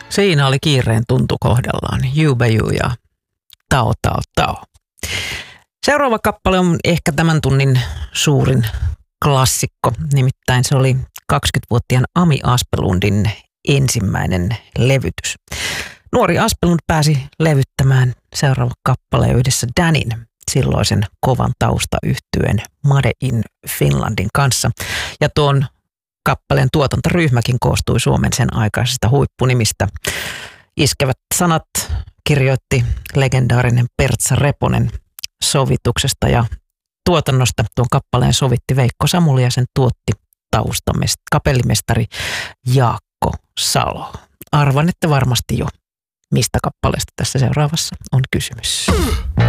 Siinä oli kiireen tuntu kohdallaan. Jubaju ja Tao Tao Tao. Seuraava kappale on ehkä tämän tunnin suurin klassikko. Nimittäin se oli 20-vuotiaan Ami Aspelundin ensimmäinen levytys. Nuori Aspelund pääsi levyttämään seuraava kappale yhdessä Danin, silloisen kovan taustayhtyeen Made in Finlandin kanssa. Ja tuon kappaleen tuotantoryhmäkin koostui Suomen sen aikaisista huippunimistä. Iskevät sanat kirjoitti legendaarinen Pertsa Reponen sovituksesta ja tuotannosta. Tuon kappaleen sovitti Veikko Samuli ja sen tuotti kapellimestari Jaakko Salo. Arvan, että varmasti jo mistä kappaleesta tässä seuraavassa on kysymys.